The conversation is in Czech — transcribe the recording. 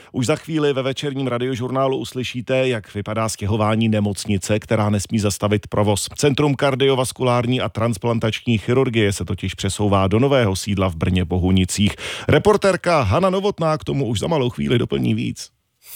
Už za chvíli ve večerním radiožurnálu uslyšíte, jak vypadá stěhování nemocnice, která nesmí zastavit provoz. Centrum kardiovaskulární a transplantační chirurgie se totiž přesouvá do nového sídla v Brně Bohunicích. Reportérka Hana Novotná k tomu už za malou chvíli doplní víc.